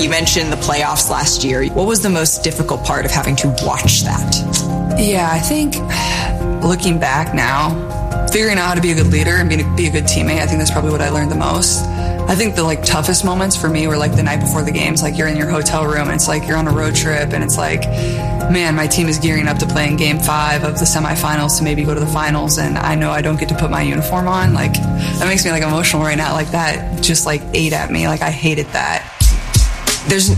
You mentioned the playoffs last year. What was the most difficult part of having to watch that? Yeah, I think looking back now, figuring out how to be a good leader and be a good teammate, I think that's probably what I learned the most. I think the toughest moments for me were the night before the games. You're in your hotel room and it's you're on a road trip and it's man, my team is gearing up to play in game 5 of the semifinals to maybe go to the finals, and I know I don't get to put my uniform on. That makes me emotional right now. That just ate at me. I hated that. There's